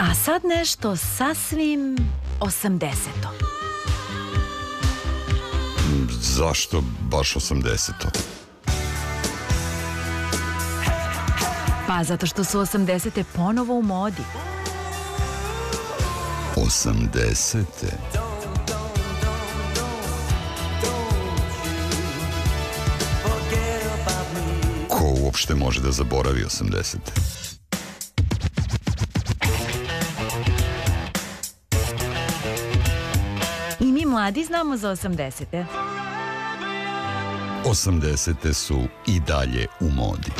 A sad nešto sasvim 80-o. Zašto baš 80-o? Pa zato što su 80-te ponovo u modi. 80-te? Ko uopšte može da zaboravi 80-te? I mi mladi znamo za 80-te. 80-te su i dalje u modi.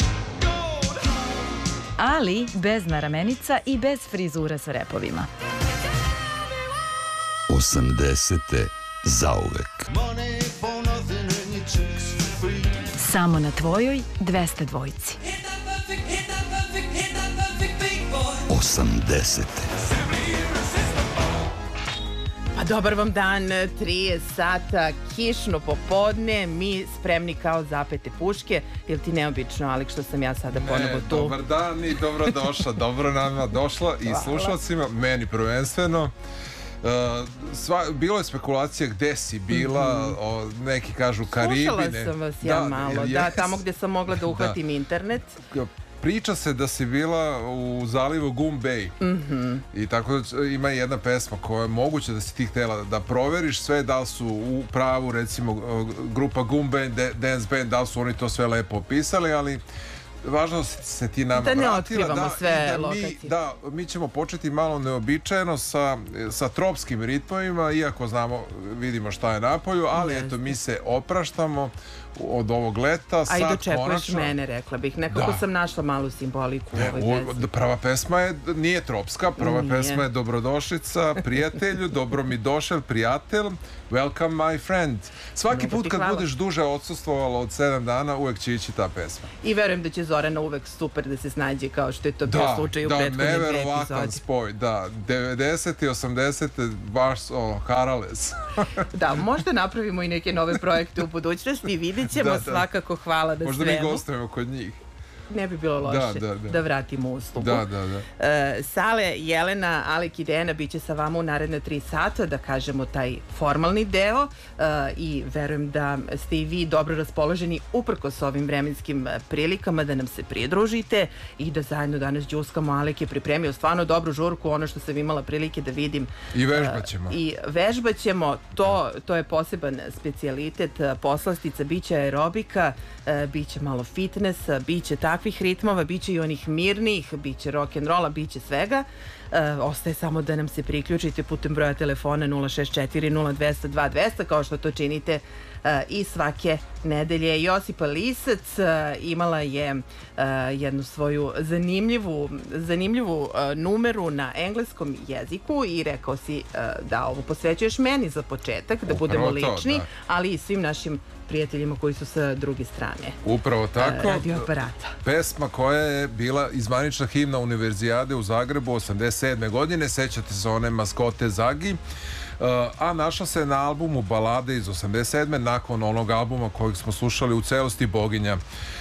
Ali bez naramenica i bez frizura sa repovima. 80-te zauvek. Samo na tvojoj 200 dvojici. 80-te. Pa dobar vam dan, 3 sata, kišno popodne, mi spremni kao zapete puške. Jel ti neobično, Alik, što sam ja sada ponovo tu? Dobar dan i dobrodošla, dobro nama došla i slušalcima, meni prvenstveno. Bilo je spekulacija gde si bila, neki kažu Karibine. Slušala sam vas malo, tamo gde sam mogla da uhvatim internet. Priča se da si bila u zalivu Goom Bay i tako ima jedna pesma koja je moguće da si ti htjela da proveriš sve, da li su u pravu, recimo grupa Goom Band, Dance Band, da li su oni to sve lepo opisali, ali važno se ti nama vratila. Da ne otkrivamo sve lokacije. Mi ćemo početi malo neobičajeno sa tropskim ritmovima, iako vidimo šta je napolju, ali eto, mi se opraštamo od ovog leta. A i dočekuješ mene, rekla bih. Nekako sam našla malu simboliku u ovoj pesmi. Prva pesma nije tropska, prva pesma je dobrodošlica, prijatelju, dobro mi došel, prijatelj, welcome my friend. Svaki put kad budeš duže odsustvovala od 7 dana, uvek će ići ta pesma. I verujem da će Zorana uvek super da se snađe kao što je to bio slučaj u prethodnim 2 epizodi. Neverovatan spoj, 90. i 80. baš harales. Da, možda napravimo i neke nove projekte u budućnosti, vidjet ćemo, svakako hvala na svemu. Možda mi gostujemo kod njih. Ne bi bilo loše da vratimo uslugu. Sale, Jelena, Alik i Dejana bit će sa vama u naredne 3 sata, da kažemo taj formalni deo, i verujem da ste i vi dobro raspoloženi uprkos ovim vremenskim prilikama da nam se pridružite i da zajedno danas džuskamo. Alik je pripremio stvarno dobru žurku, ono što sam imala prilike da vidim. I vežbaćemo. I vežbaćemo, to je poseban specijalitet, poslastica, biće aerobika, biće malo fitnessa, biće takvih ritmova, biće i onih mirnih, biće rock'n'rolla, biće svega. Ostaje samo da nam se priključite putem broja telefona 064 0200 2200, kao što to činite i svake nedelje. Josipa Lisac imala je jednu svoju zanimljivu numeru na engleskom jeziku i rekao si da ovo posvećuješ meni za početak, da budemo lični, ali i svim našim prijateljima koji su sa druge strane. Upravo tako. Radioaparata. Pesma koja je bila izvanična himna Univerzijade u Zagrebu 87. godine, sećate se one maskote Zagi, a našla se na albumu Balade iz 87. nakon onog albuma kojeg smo slušali u celosti, Boginja.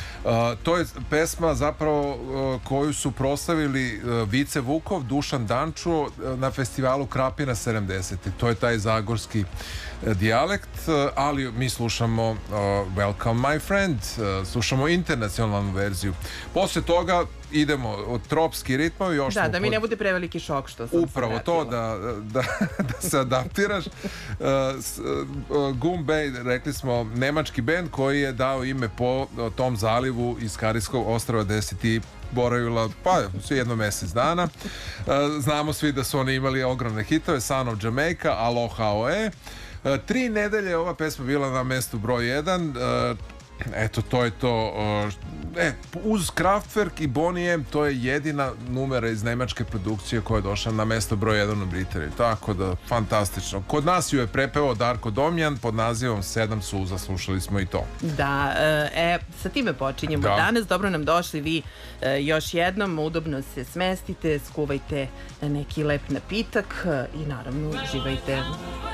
To je pesma zapravo koju su proslavili Vice Vukov, Dušan Dančo na festivalu Krapina 70. To je taj zagorski dijalekt, ali mi slušamo Welcome My Friend, slušamo internacionalnu verziju. Posle toga idemo od tropski ritmovi. Da mi ne bude preveliki šok što sam upravo to, da se adaptiraš. Goom Bay, rekli smo, nemački bend koji je dao ime po tom zalivu iz Karijskog ostrava gde si ti boravila, pa jedno mesec dana. Znamo svi da su oni imali ogromne hitove, Son of Jamaica, Aloha Oe. 3 nedelje ova pesma bila na mestu broj 1. Eto, to je to. Uz Kraftwerk i Boney M, to je jedina numera iz nemačke produkcije koja je došla na mesto broj 1 u Britaniji. Tako da, fantastično. Kod nas ju je prepevao Darko Domjan pod nazivom 7 suza, slušali smo i to. Da, sa time počinjemo danas. Dobro nam došli vi još jednom, udobno se smestite, skuvajte neki lep napitak i naravno uživajte.